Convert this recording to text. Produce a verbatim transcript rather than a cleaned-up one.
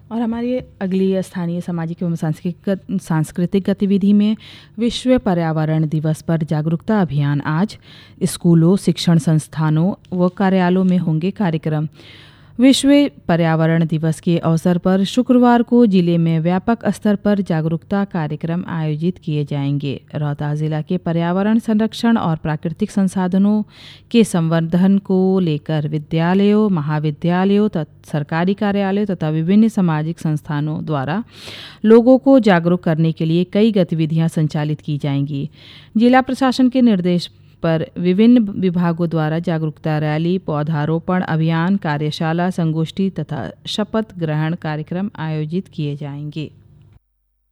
और हमारी अगली स्थानीय सामाजिक एवं सांस्कृतिक सांस्कृतिक गतिविधि में विश्व पर्यावरण दिवस पर जागरूकता अभियान। आज स्कूलों, शिक्षण संस्थानों व कार्यालयों में होंगे कार्यक्रम। विश्व पर्यावरण दिवस के अवसर पर शुक्रवार को जिले में व्यापक स्तर पर जागरूकता कार्यक्रम आयोजित किए जाएंगे। रोहतास जिला के पर्यावरण संरक्षण और प्राकृतिक संसाधनों के संवर्धन को लेकर विद्यालयों, महाविद्यालयों, सरकारी कार्यालयों तथा विभिन्न सामाजिक संस्थानों द्वारा लोगों को जागरूक करने के लिए कई गतिविधियां संचालित की जाएंगी। जिला प्रशासन के निर्देश पर विभिन्न विभागों द्वारा जागरूकता रैली, पौधारोपण अभियान, कार्यशाला, संगोष्ठी तथा शपथ ग्रहण कार्यक्रम आयोजित किए जाएंगे।